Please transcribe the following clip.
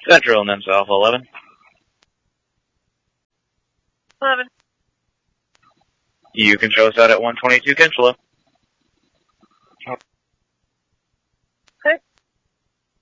Central, NIMS Alpha 11. 11. You can show us out at 122 Kinchela.